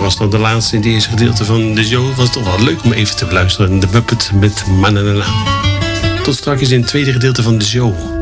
was dan de laatste in het eerste gedeelte van de show. Was het toch wel leuk om even te beluisteren. De Muppet met Mananana. Tot straks in het tweede gedeelte van de show.